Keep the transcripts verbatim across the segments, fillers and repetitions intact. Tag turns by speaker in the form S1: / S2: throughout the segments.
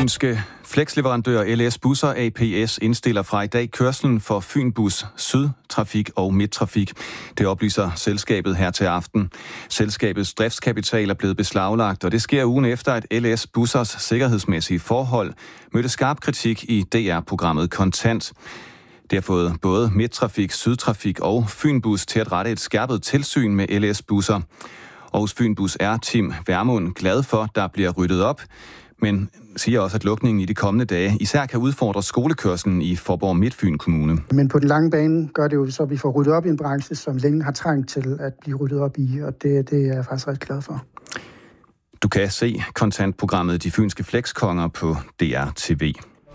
S1: Fynske Flexleverandør L S Busser A P S indstiller fra i dag kørslen for Fynbus Sydtrafik og Midttrafik. Det oplyser selskabet her til aften. Selskabets driftskapital er blevet beslaglagt, og det sker ugen efter, at L S Bussers sikkerhedsmæssige forhold mødte skarp kritik i D R-programmet Kontant. Det har fået både Midttrafik, Sydtrafik og Fynbus til at rette et skærpet tilsyn med L S Busser. Og hos Fynbus er Tim Vermund glad for, at der bliver ryddet op, men siger også, at lukningen i de kommende dage især kan udfordre skolekørslen i Faaborg Midtfyn Kommune.
S2: Men på den lange bane gør det jo så, at vi får ryddet op i en branche, som længe har trængt til at blive ryddet op i, og det, det er jeg faktisk ret glad for.
S1: Du kan se kontantprogrammet De Fynske Flexkonger på D R T V.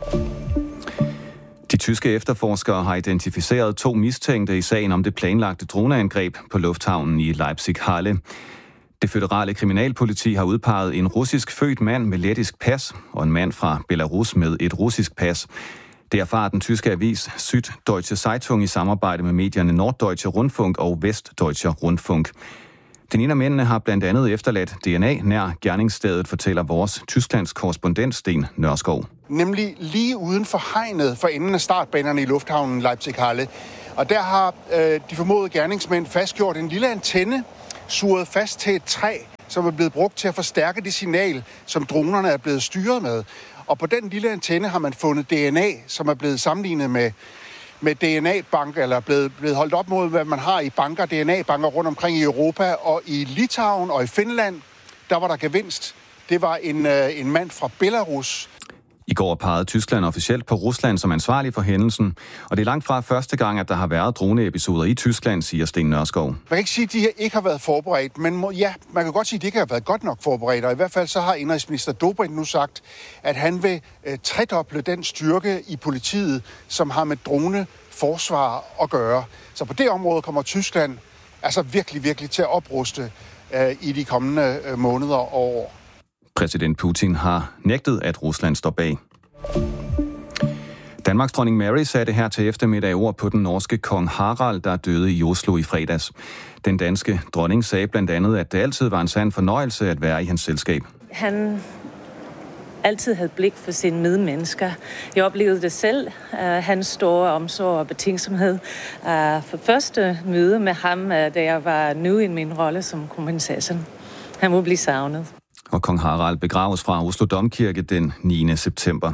S1: De tyske efterforskere har identificeret to mistænkte i sagen om det planlagte droneangreb på lufthavnen i Leipzig-Halle. Det føderale kriminalpoliti har udpeget en russisk født mand med lettisk pas og en mand fra Belarus med et russisk pas. Det erfarer den tyske avis Süddeutsche Zeitung i samarbejde med medierne Norddeutsche Rundfunk og Westdeutscher Rundfunk. Den ene af mændene har blandt andet efterladt D N A nær gerningsstedet, fortæller vores Tysklands korrespondent Sten Nørskov.
S3: Nemlig lige uden for hegnet for enden af startbanerne i lufthavnen Leipzig-Halle. Og der har øh, de formodede gerningsmænd fastgjort en lille antenne, surret fast til et træ, som er blevet brugt til at forstærke det signal, som dronerne er blevet styret med. Og på den lille antenne har man fundet D N A, som er blevet sammenlignet med, med D N A-banker, eller blevet, blevet holdt op mod, hvad man har i banker, D N A-banker rundt omkring i Europa. Og i Litauen og i Finland, der var der gevinst. Det var en, øh, en mand fra Belarus.
S1: I går pegede Tyskland officielt på Rusland som ansvarlig for hændelsen, og det er langt fra første gang, at der har været droneepisoder i Tyskland, siger Sten Nørskov. Man
S3: kan ikke sige, at de ikke har været forberedt, men må, ja, man kan godt sige, at de ikke har været godt nok forberedt, og i hvert fald så har indrigsminister Dobrindt nu sagt, at han vil øh, tredoble den styrke i politiet, som har med droneforsvar at gøre. Så på det område kommer Tyskland altså virkelig, virkelig til at opruste øh, i de kommende øh, måneder og år.
S1: Præsident Putin har nægtet, at Rusland står bag. Danmarks dronning Mary satte her til eftermiddag ord på den norske kong Harald, der døde i Oslo i fredags. Den danske dronning sagde blandt andet, at det altid var en sand fornøjelse at være i hans selskab.
S4: Han altid havde blik for sine medmennesker. Jeg oplevede det selv, uh, hans store omsorg og betænksomhed. Uh, for første møde med ham, uh, da jeg var nu i min rolle som kronprinsesse. Han må blive savnet.
S1: Og kong Harald begraves fra Oslo Domkirke den niende september.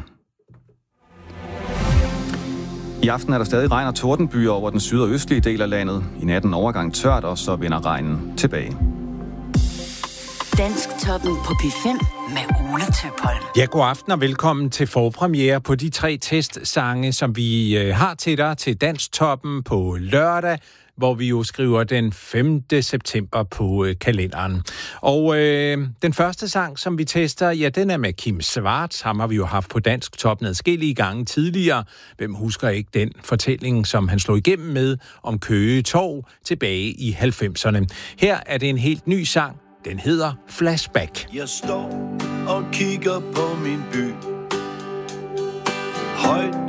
S1: I aften er der stadig regn og tordenbyer over den syd- og østlige del af landet. I natten overgang tørt, og så vender regnen tilbage.
S5: Dansktoppen på P fem med Ole Tøpholm.
S6: Ja, god aften og velkommen til forpremiere på de tre testsange, som vi har til dig til Dansktoppen på lørdag, hvor vi jo skriver den femte september på øh, kalenderen. Og øh, den første sang, som vi tester, ja, den er med Kim Schwartz. Ham har vi jo haft på Dansktoppen adskillige gange tidligere. Hvem husker ikke den fortælling, som han slog igennem med om Køge Torv tilbage i halvfemserne. Her er det en helt ny sang. Den hedder Flashback.
S7: Jeg står og kigger på min by. Højt